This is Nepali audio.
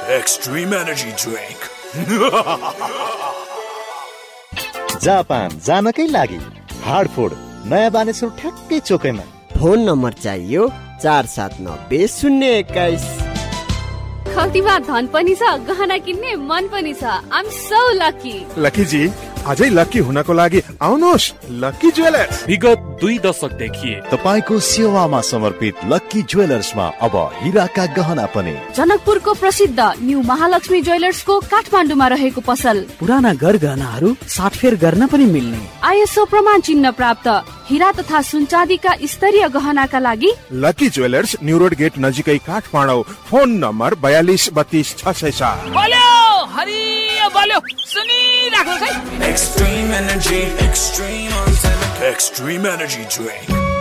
Extreme Energy Drink. जापान जानकै लागि हार्डफोर्ड नयाँ बानेश्वर ठ्याक्कै चोकैमा। फोन नम्बर चाहियो 479021। खल्तीमा धन पनि छ, गहना किन्ने मन पनि छ। I'm so lucky. लकी जी, अझै लकी हुनको लागि आउनुहोस् लकी ज्वेलर्स। विगत 2 दशकदेखि तपाईको सेवामा समर्पित लकी ज्वेलर्समा अब हीराका गहना पनि। जनकपुरको प्रसिद्ध न्यू महालक्ष्मी ज्वेलर्सको काठमाडौँमा रहेको पसल। पुराना गहनाहरू साटफेर गर्न पनि मिल्ने। ISO प्रमाण चिन्ह प्राप्त हीरा तथा सुनचाँदीका स्तरीय गहनाका लागि lucky jewellers, new road get नजिकै काठमाडौँ। Phone number 42322607। बोल्यो हरियो बोल्यो सुनिराख्नु है। Extreme Energy, Extreme Energy Drink.